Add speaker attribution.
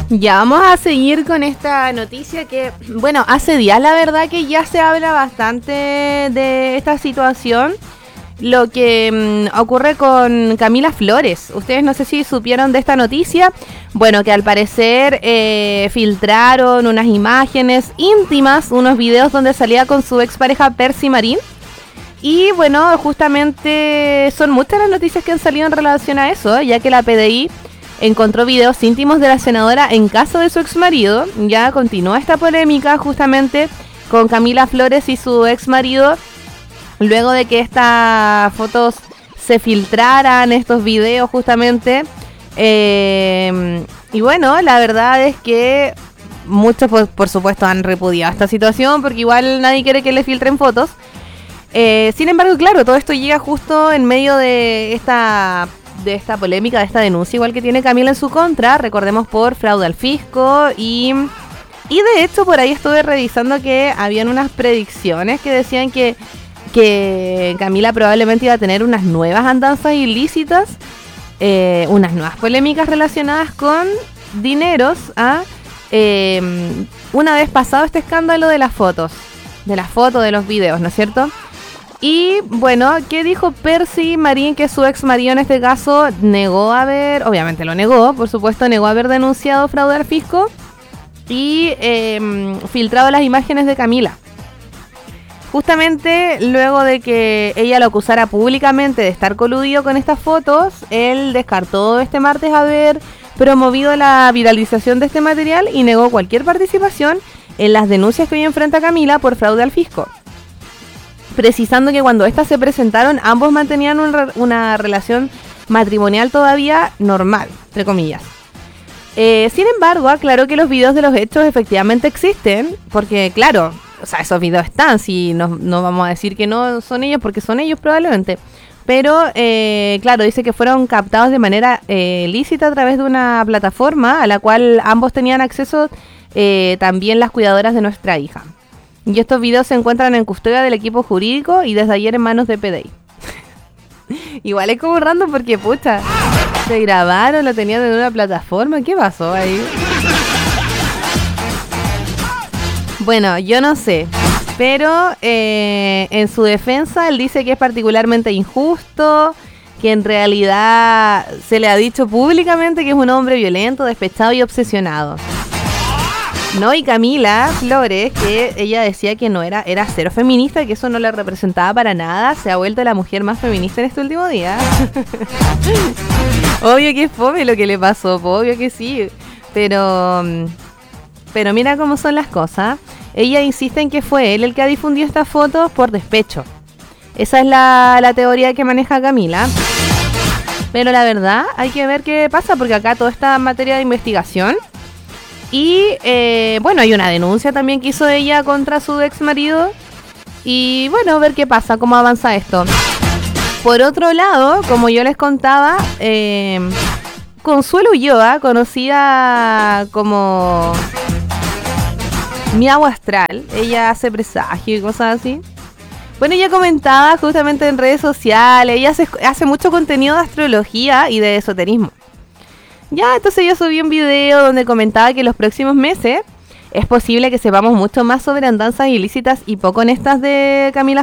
Speaker 1: Ya vamos a seguir con esta noticia que, bueno, hace días la verdad que ya se habla bastante de esta situación. Lo que ocurre con Camila Flores. Ustedes no sé si supieron de esta noticia. Bueno, que al parecer filtraron unas imágenes íntimas, unos videos donde salía con su expareja Percy Marín. Y bueno, justamente son muchas las noticias que han salido en relación a eso, ya que la PDI encontró videos íntimos de la senadora en casa de su exmarido. Ya continúa esta polémica justamente con Camila Flores y su exmarido. Luego de que estas fotos se filtraran, estos videos justamente. Y bueno, la verdad es que muchos por supuesto han repudiado esta situación porque igual nadie quiere que le filtren fotos. Sin embargo, claro, todo esto llega justo en medio de esta polémica, de esta denuncia igual que tiene Camila en su contra. Recordemos por fraude al fisco y de hecho por ahí estuve revisando que habían unas predicciones que decían que Camila probablemente iba a tener unas nuevas andanzas ilícitas, unas nuevas polémicas relacionadas con dineros una vez pasado este escándalo de las fotos, de los videos, ¿no es cierto? Y bueno, ¿qué dijo Percy Marín? Que su ex marido en este caso obviamente lo negó, por supuesto, negó haber denunciado fraude al fisco y filtrado las imágenes de Camila. Justamente luego de que ella lo acusara públicamente de estar coludido con estas fotos, él descartó este martes haber promovido la viralización de este material y negó cualquier participación en las denuncias que hoy enfrenta Camila por fraude al fisco, precisando que cuando estas se presentaron ambos mantenían una relación matrimonial todavía normal, entre comillas. Sin embargo, aclaró que los videos de los hechos efectivamente existen, porque claro, o sea, esos videos están, si no vamos a decir que no son ellos, porque son ellos probablemente. Pero, claro, dice que fueron captados de manera lícita a través de una plataforma a la cual ambos tenían acceso, también las cuidadoras de nuestra hija. Y estos videos se encuentran en custodia del equipo jurídico y desde ayer en manos de PDI. Igual es como random porque, pucha, se grabaron, lo tenían en una plataforma. ¿Qué pasó ahí? Bueno, yo no sé, pero en su defensa él dice que es particularmente injusto, que en realidad se le ha dicho públicamente que es un hombre violento, despechado y obsesionado. No, y Camila Flores, que ella decía que no era cero feminista, que eso no la representaba para nada, se ha vuelto la mujer más feminista en este último día. Obvio que es fome lo que le pasó, obvio que sí, pero mira cómo son las cosas. Ella insiste en que fue él el que ha difundido estas fotos por despecho. Esa es la teoría que maneja Camila. Pero la verdad, hay que ver qué pasa, porque acá todo está en materia de investigación. Y bueno, hay una denuncia también que hizo ella contra su ex marido. Y bueno, ver qué pasa, cómo avanza esto. Por otro lado, como yo les contaba, Consuelo Ulloa, conocida como Mi Agua Astral, ella hace presagio y cosas así. Bueno, ella comentaba justamente en redes sociales, ella hace mucho contenido de astrología y de esoterismo. Ya, entonces yo subí un video donde comentaba que en los próximos meses es posible que sepamos mucho más sobre andanzas ilícitas y poco honestas de Camila